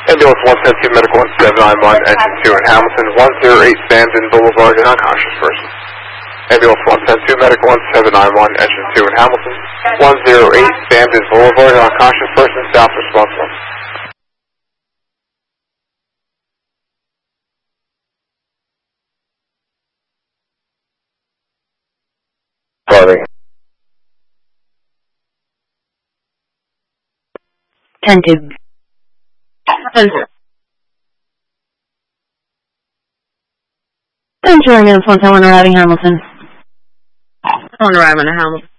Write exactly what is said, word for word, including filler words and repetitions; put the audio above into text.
Ambulance one seven two, Medical one seven nine one, Engine two in Hamilton, one zero eight Bandon Boulevard, an unconscious person. Ambulance one seven two, Medical one seven nine one, Engine two in Hamilton, one zero eight Bandon Boulevard, an unconscious person, south responsible. Sorry. ten two. Enjoying it once I want to arrive in Hamilton. I want to arrive in Hamilton.